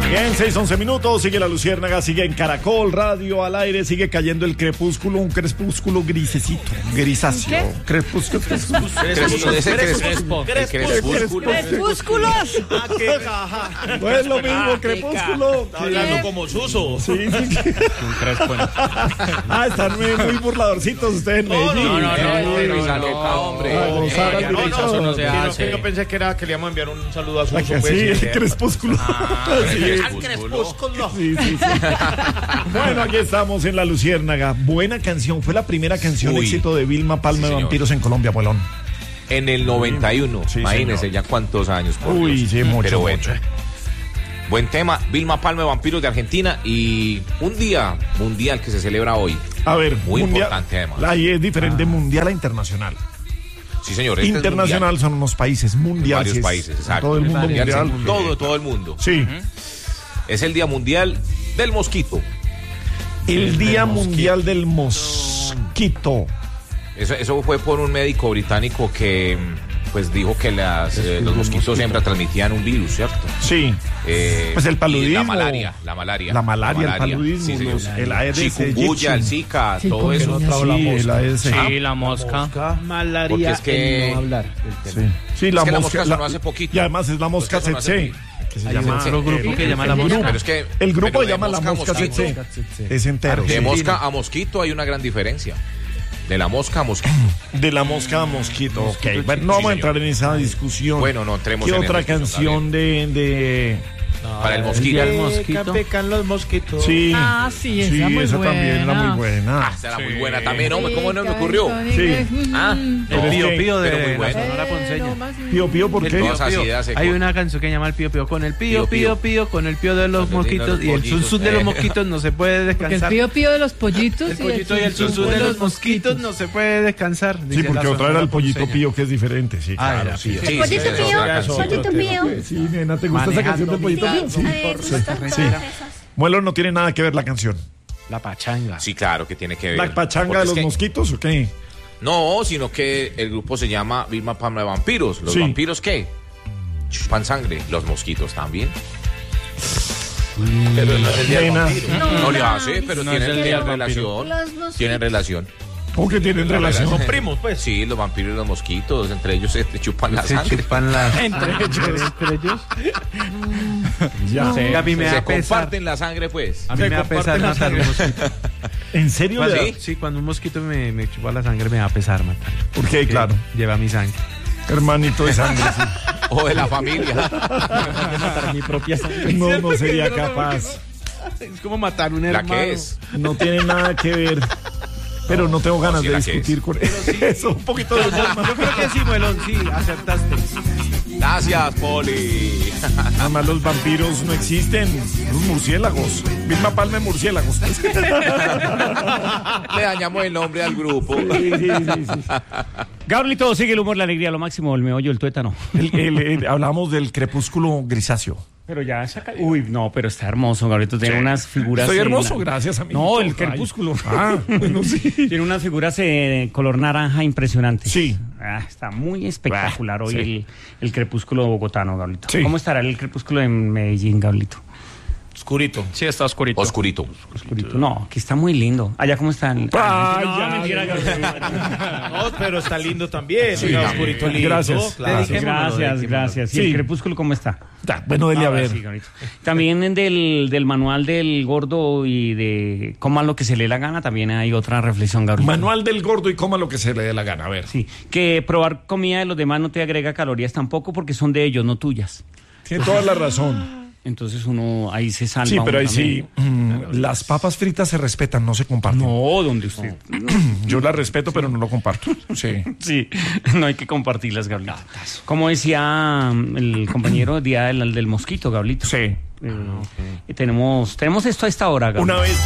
Bien, 6:11 minutos, sigue la Luciérnaga, sigue en Caracol Radio al aire, sigue cayendo el crepúsculo, un crepúsculo grisecito, grisáceo. ¿Crepúsculos? ¿A qué caja? No es lo mismo, crepúsculo. Está hablando como Suso. Sí. Un crespo. Están muy burladorcitos ustedes en Medellín. Yo pensé que le íbamos a enviar un saludo a Suso. Sí, el crepúsculo. Al crepúsculo. Sí. Bueno, aquí estamos en la Luciérnaga. Buena canción, fue la primera canción éxito de Vilma Palma de Vampiros en Colombia, abuelón. En el 91, sí, imagínense señor. ya cuántos años. Sí, mucho. Pero bueno, buen tema, Vilma Palma de Vampiros de Argentina y un día mundial que se celebra hoy. A ver, muy mundial, importante además. Ahí es diferente mundial a internacional. Sí, señor. Internacional son unos países, mundial. Varios países, exacto. Todo el mundo mundial. Todo el mundo. Sí. Es el Día Mundial del Mosquito. El Día Mundial del Mosquito. Eso fue por un médico británico que pues dijo que los mosquitos siempre transmitían un virus, ¿cierto? Sí. Pues el paludismo. La malaria, el paludismo, sí, el Aedes chikungunya, el Zika, todo eso. El Aedes. Sí, la mosca. Malaria. Porque es que no hablar del tema. Sí, la mosca sonó hace poquito. Y además es la mosca tsetse. Se llama otro grupo que llama la mosca. Pero es que el grupo se llama la mosca tsetse. Es entero. De mosca a mosquito hay una gran diferencia. De la mosca a mosquito. De la mosca a mosquito. Ok, bueno, no vamos a entrar en esa discusión. Bueno, no entremos en ¿Qué otra eso, canción de para el mosquito? El mosquito. Pecan los mosquitos. Sí. Sí, esa muy esa buena. también era muy buena. Esa era muy buena también, hombre. ¿Cómo no me ocurrió? Sí. El Pío Pío pero muy de la bueno. Sonora Ponceña. Pío Pío, ¿por qué? Todas así de Hay una canción que llama el Pío Pío. Con el Pío Pío, con el Pío de los mosquitos y el zunzun de los mosquitos no se puede El descansar. pío pío de los pollitos. El pollito y el zunzun de los mosquitos no se puede descansar. Sí, porque otra era el pollito Ponceña. Pío, que es diferente. Sí, claro. era Sí, Pío. Sí, Pollito esa es otra canción. Pollito mío. Sí, nena, ¿te gusta esa canción del pollito Pío? Sí. Sí. Muelo, no tiene nada que ver la canción. La pachanga. Sí, claro que tiene que ver. ¿La pachanga Porque de es los que- mosquitos o qué? No, sino que el grupo se llama Vilma Palma de Vampiros. ¿Los Sí. vampiros qué? Chupan sangre. Los mosquitos también. Pero no es el día del Nena. vampiro. No le hace, pero No es el día tienen del relación. Los mosquitos. Tienen relación. ¿Cómo que tienen relación? Son primos, pues. Sí, los vampiros y los mosquitos, entre ellos se chupan la Se sangre. chupan la... Entre ellos. Ya. Sí, a mí me Se da pesar. comparten la sangre, pues. A mí me da pesar matar un mosquito. ¿En serio? ¿Ah, le da? sí? Sí, cuando un mosquito me chupa la sangre me da pesar matar. ¿Por qué? Claro. Lleva mi sangre. Hermanito de sangre. Sí. O de la familia. Mi propia sangre. No sería capaz. Es como matar un ¿La hermano. que es? No tiene nada que ver. Pero no tengo ganas sí, de la que discutir con eso. Un poquito de humor. Yo creo que sí, Muelón, sí, acertaste. Gracias, Poli. Además, los vampiros no existen. Los murciélagos. Vilma Palma de murciélagos. Le dañamos el nombre al grupo. Sí. Gabrielito, sigue el humor, la alegría, lo máximo, el meollo, el tuétano. Hablamos del crepúsculo grisáceo. Pero ya saca... Uy, no, pero está hermoso, Gabrielito. Tiene unas figuras... Estoy en hermoso, la- gracias, amigo. No, el crepúsculo. Bueno, sí. Tiene unas figuras color naranja impresionantes. Sí. Está muy espectacular hoy sí. el crepúsculo bogotano, Gabrielito. Sí. ¿Cómo estará el crepúsculo en Medellín, Gabrielito? Oscurito. Sí, está oscurito. Oscurito. Oscurito. No, aquí está muy lindo. Allá, ¿cómo están? Mentira, Gabrielito. No, pero está lindo también. Sí, Oiga, Oscurito lindo. gracias. Claro. Gracias. ¿Y Sí. el crepúsculo cómo está? Bueno, dele a Ahora ver. sí, Gabrielito. También del manual del gordo y de coma lo que se le dé la gana, también hay otra reflexión, Gabrielito. Manual del gordo y coma lo que se le dé la gana. A ver. Sí, que probar comida de los demás no te agrega calorías tampoco porque son de ellos, no tuyas. Tiene toda la razón. Entonces uno ahí se salva. Sí, pero uno ahí sí. Las papas fritas se respetan, no se comparten. No, donde usted... Yo las respeto, pero no lo comparto. Sí. Sí, no hay que compartirlas, Gabrielito. Como decía el compañero día del mosquito, Gabrielito. Sí. Tenemos esto a esta hora, Gabrielito. Una vez